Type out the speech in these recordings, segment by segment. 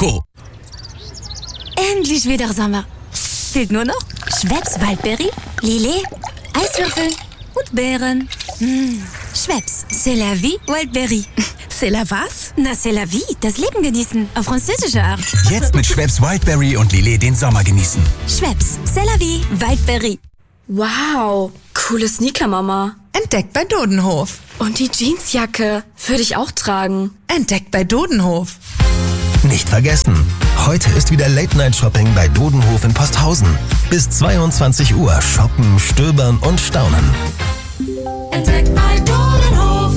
Coco. Endlich wieder Sommer. Fehlt nur noch Schweppes Waldbeere, Lillet, Eiswürfel und Beeren. Schweppes, c'est la vie, Waldbeere. C'est la was? Na, c'est la vie, das Leben genießen, auf französische Art. Jetzt mit Schweppes Wildberry und Lillet den Sommer genießen. Schweppes, c'est la vie, Waldbeere. Wow, coole Sneaker, Mama. Entdeckt bei Dodenhof. Und die Jeansjacke würde ich auch tragen. Entdeckt bei Dodenhof. Nicht vergessen, heute ist wieder Late-Night-Shopping bei Dodenhof in Posthausen. Bis 22 Uhr shoppen, stöbern und staunen. Entdeckt bei Dodenhof.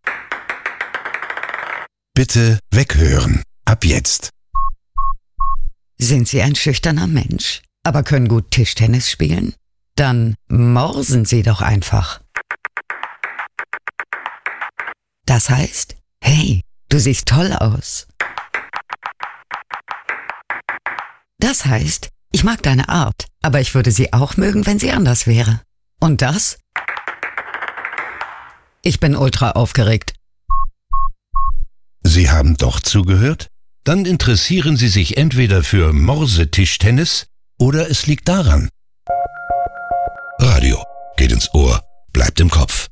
Bitte weghören. Ab jetzt. Sind Sie ein schüchterner Mensch, aber können gut Tischtennis spielen? Dann morsen Sie doch einfach. Das heißt, hey, du siehst toll aus. Das heißt, ich mag deine Art, aber ich würde sie auch mögen, wenn sie anders wäre. Und das? Ich bin ultra aufgeregt. Sie haben doch zugehört? Dann interessieren Sie sich entweder für Morsetischtennis oder es liegt daran. Radio geht ins Ohr, bleibt im Kopf.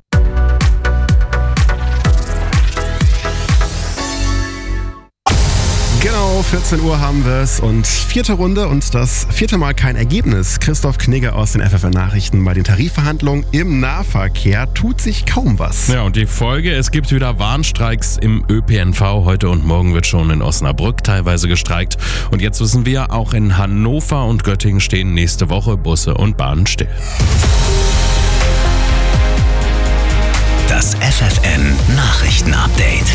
Genau, 14 Uhr haben wir es und 4. Runde und das 4. Mal kein Ergebnis. Christoph Knigge aus den FFN-Nachrichten. Bei den Tarifverhandlungen im Nahverkehr tut sich kaum was. Ja, und die Folge, es gibt wieder Warnstreiks im ÖPNV. Heute und morgen wird schon in Osnabrück teilweise gestreikt. Und jetzt wissen wir, auch in Hannover und Göttingen stehen nächste Woche Busse und Bahnen still. Das FFN-Nachrichten-Update.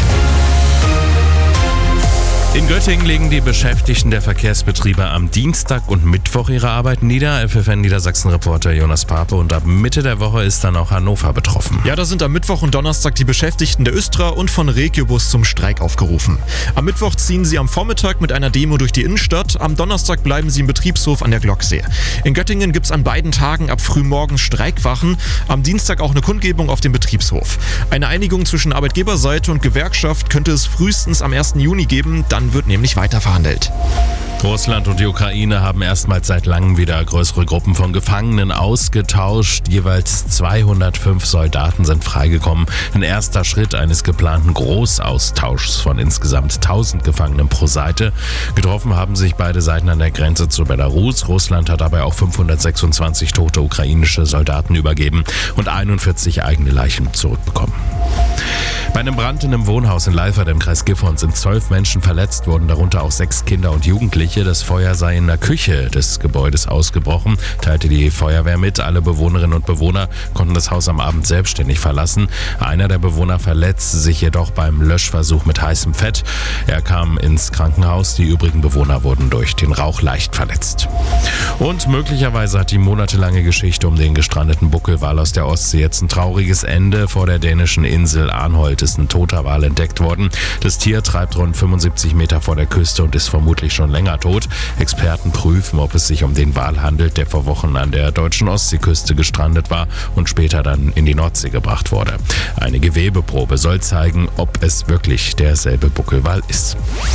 In Göttingen legen die Beschäftigten der Verkehrsbetriebe am Dienstag und Mittwoch ihre Arbeit nieder. FFN Niedersachsen-Reporter Jonas Pape, und ab Mitte der Woche ist dann auch Hannover betroffen. Ja, da sind am Mittwoch und Donnerstag die Beschäftigten der Östra und von Regiobus zum Streik aufgerufen. Am Mittwoch ziehen sie am Vormittag mit einer Demo durch die Innenstadt. Am Donnerstag bleiben sie im Betriebshof an der Glocksee. In Göttingen gibt es an beiden Tagen ab frühmorgens Streikwachen. Am Dienstag auch eine Kundgebung auf dem Betriebshof. Eine Einigung zwischen Arbeitgeberseite und Gewerkschaft könnte es frühestens am 1. Juni geben. Dann wird nämlich weiter verhandelt. Russland und die Ukraine haben erstmals seit langem wieder größere Gruppen von Gefangenen ausgetauscht. Jeweils 205 Soldaten sind freigekommen. Ein erster Schritt eines geplanten Großaustauschs von insgesamt 1000 Gefangenen pro Seite. Getroffen haben sich beide Seiten an der Grenze zu Belarus. Russland hat dabei auch 526 tote ukrainische Soldaten übergeben und 41 eigene Leichen zurückbekommen. Bei einem Brand in einem Wohnhaus in Leifert im Kreis Gifhorn sind 12 Menschen verletzt worden, darunter auch 6 Kinder und Jugendliche. Das Feuer sei in der Küche des Gebäudes ausgebrochen, teilte die Feuerwehr mit. Alle Bewohnerinnen und Bewohner konnten das Haus am Abend selbstständig verlassen. Einer der Bewohner verletzte sich jedoch beim Löschversuch mit heißem Fett. Er kam ins Krankenhaus. Die übrigen Bewohner wurden durch den Rauch leicht verletzt. Und möglicherweise hat die monatelange Geschichte um den gestrandeten Buckelwal aus der Ostsee jetzt ein trauriges Ende. Vor der dänischen Insel Arnholt ist ein toter Wal entdeckt worden. Das Tier treibt rund 75 Meter vor der Küste und ist vermutlich schon länger tot. Experten prüfen, ob es sich um den Wal handelt, der vor Wochen an der deutschen Ostseeküste gestrandet war und später dann in die Nordsee gebracht wurde. Eine Gewebeprobe soll zeigen, ob es wirklich derselbe Buckelwal ist.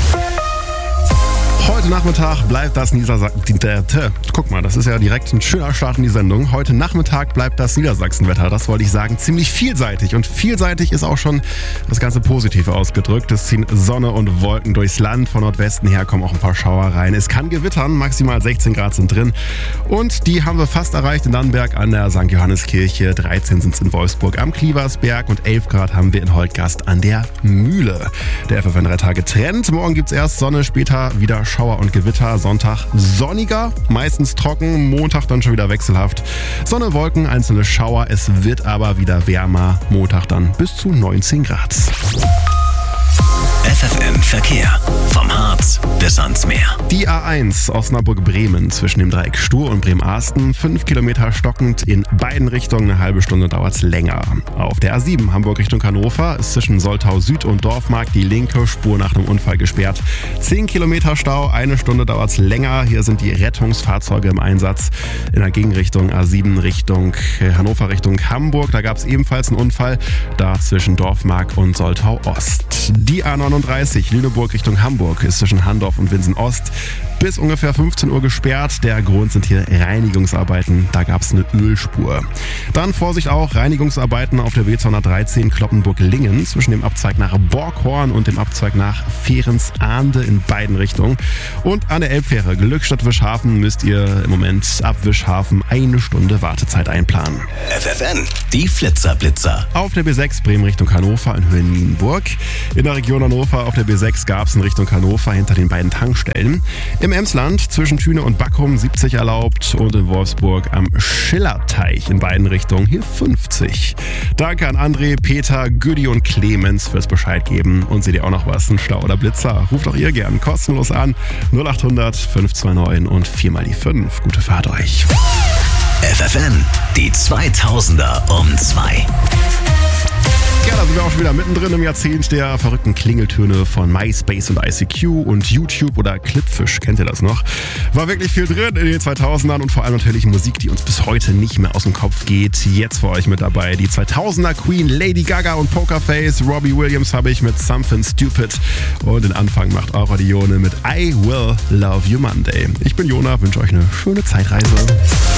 Heute Nachmittag bleibt das Guck mal, das ist ja direkt ein schöner Start in die Sendung. Heute Nachmittag bleibt das Niedersachsenwetter, das wollte ich sagen, ziemlich vielseitig. Und vielseitig ist auch schon das Ganze positiv ausgedrückt. Es ziehen Sonne und Wolken durchs Land. Von Nordwesten her kommen auch ein paar Schauer rein. Es kann gewittern, maximal 16 Grad sind drin. Und die haben wir fast erreicht in Dannenberg an der St. Johanneskirche. 13 sind es in Wolfsburg am Klieversberg und 11 Grad haben wir in Holtgast an der Mühle. Der FFN-Retter getrennt. Morgen gibt es erst Sonne, später wieder Schauer und Gewitter. Sonntag sonniger, meistens trocken. Montag dann schon wieder wechselhaft. Sonne, Wolken, einzelne Schauer. Es wird aber wieder wärmer. Montag dann bis zu 19 Grad. FFN Verkehr. Vom Harz bis ans Meer. Die A1 Osnabrück-Bremen zwischen dem Dreieck Stur und Bremen-Arsten. 5 Kilometer stockend in beiden Richtungen. Eine halbe Stunde dauert es länger. Auf der A7 Hamburg Richtung Hannover ist zwischen Soltau Süd und Dorfmark die linke Spur nach einem Unfall gesperrt. 10 Kilometer Stau, eine Stunde dauert es länger. Hier sind die Rettungsfahrzeuge im Einsatz. In der Gegenrichtung A7 Richtung Hannover Richtung Hamburg. Da gab es ebenfalls einen Unfall. Da zwischen Dorfmark und Soltau Ost. Die A39 Lüneburg Richtung Hamburg ist zwischen Handorf und und Winsen Ost bis ungefähr 15 Uhr gesperrt. Der Grund sind hier Reinigungsarbeiten. Da gab es eine Ölspur. Dann Vorsicht auch, Reinigungsarbeiten auf der B213 Cloppenburg-Lingen zwischen dem Abzweig nach Borghorn und dem Abzweig nach Fehrens-Ahnde in beiden Richtungen. Und an der Elbfähre Glückstadt-Wischhafen müsst ihr im Moment ab Wischhafen 1 Stunde Wartezeit einplanen. FFN, die Flitzerblitzer. Auf der B6 Bremen Richtung Hannover in Höhe Nienburg. In der Region Hannover auf der B6 gab es in Richtung Hannover hinter den beiden Tankstellen. Im Emsland zwischen Thüne und Backum 70 erlaubt und in Wolfsburg am Schillerteich in beiden Richtungen hier 50. Danke an André, Peter, Güdi und Clemens fürs Bescheid geben. Und seht ihr auch noch was, ein Stau oder Blitzer? Ruft auch ihr gern kostenlos an 0800 529 und 4 mal die 5. Gute Fahrt euch. FFN, die 2000er um 2. Ja, da sind wir auch schon wieder mittendrin im Jahrzehnt der verrückten Klingeltöne von MySpace und ICQ und YouTube oder Clipfish. Kennt ihr das noch? War wirklich viel drin in den 2000ern und vor allem natürlich Musik, die uns bis heute nicht mehr aus dem Kopf geht. Jetzt für euch mit dabei die 2000er Queen Lady Gaga und Pokerface. Robbie Williams habe ich mit Something Stupid. Und den Anfang macht eure Dione mit I Will Love You Monday. Ich bin Jona, wünsche euch eine schöne Zeitreise.